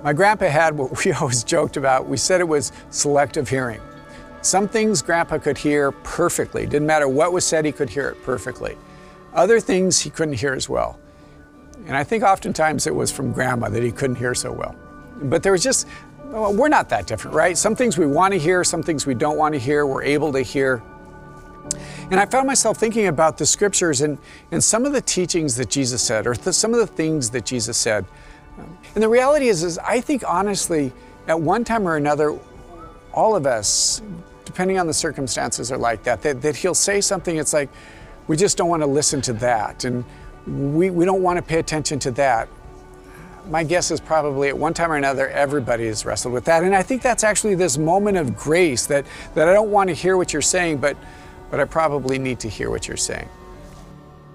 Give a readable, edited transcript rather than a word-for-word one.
My grandpa had what we always joked about. We said it was selective hearing. Some things grandpa could hear perfectly. Didn't matter what was said, he could hear it perfectly. Other things he couldn't hear as well. And I think oftentimes it was from grandma that he couldn't hear so well. But there was just, well, we're not that different, right? Some things we want to hear, some things we don't want to hear, we're able to hear. And I found myself thinking about the scriptures and some of the teachings that Jesus said, or some of the things that Jesus said. And the reality is I think honestly, at one time or another, all of us, depending on the circumstances, are like that he'll say something, it's like, we just don't want to listen to that. And we don't want to pay attention to that. My guess is probably at one time or another, everybody has wrestled with that. And I think that's actually this moment of grace that I don't want to hear what you're saying, but I probably need to hear what you're saying.